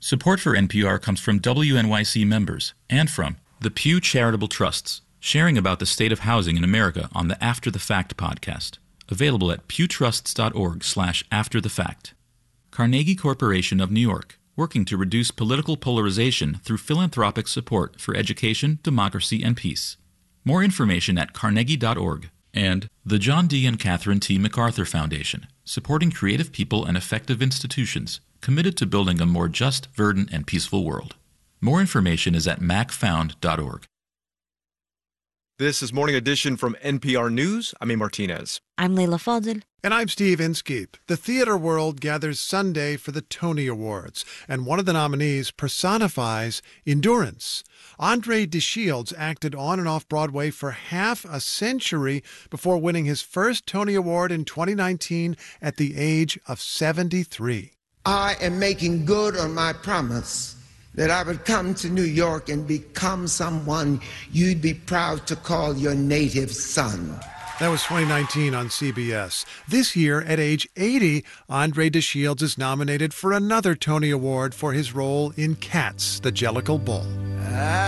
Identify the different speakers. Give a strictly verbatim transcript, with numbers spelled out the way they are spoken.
Speaker 1: Support for N P R comes from W N Y C members and from the Pew Charitable Trusts, sharing about the state of housing in America on the After the Fact podcast, available at pewtrusts.org slash after the fact. Carnegie Corporation of New York, working to reduce political polarization through philanthropic support for education, democracy, and peace. More information at carnegie dot org. And the John D. and Catherine T. MacArthur Foundation, supporting creative people and effective institutions, committed to building a more just, verdant, and peaceful world. More information is at mac found dot org.
Speaker 2: This is Morning Edition from N P R News. I'm A. Martinez.
Speaker 3: I'm Leila Fadel.
Speaker 4: And I'm Steve Inskeep. The theater world gathers Sunday for the Tony Awards, and one of the nominees personifies endurance. Andre DeShields acted on and off Broadway for half a century before winning his first Tony Award in twenty nineteen at the age of seventy-three.
Speaker 5: I am making good on my promise that I would come to New York and become someone you'd be proud to call your native son.
Speaker 4: That was twenty nineteen on C B S. This year, at age eighty, Andre DeShields is nominated for another Tony Award for his role in Cats, the Jellicle Bull.